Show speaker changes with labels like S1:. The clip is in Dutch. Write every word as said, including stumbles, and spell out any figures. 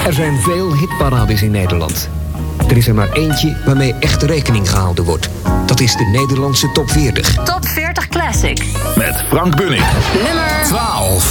S1: Er zijn veel hitparades in Nederland. Er is er maar eentje waarmee echt rekening gehouden wordt. Dat is de Nederlandse Top veertig.
S2: Top veertig Classic.
S3: Met Frank Bunning.
S2: Nummer
S3: twaalf.